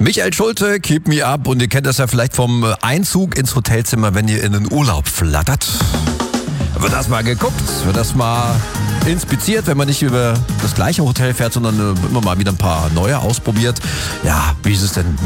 Michael Schulte, Keep Me Up. Und ihr kennt das ja vielleicht vom Einzug ins Hotelzimmer, wenn ihr in den Urlaub flattert. Wird das mal geguckt, wird das mal inspiziert, wenn man nicht über das gleiche Hotel fährt, sondern immer mal wieder ein paar neue ausprobiert. Ja, wie ist es denn?